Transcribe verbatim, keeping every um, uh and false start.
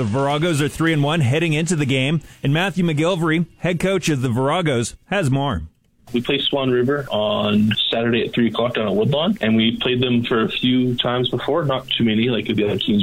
The Viragos are three and one heading into the game, and Matthew McGilvery, head coach of the Viragos, has more. We played Swan River on Saturday at three o'clock down at Woodlawn, and we played them for a few times before, not too many like the other teams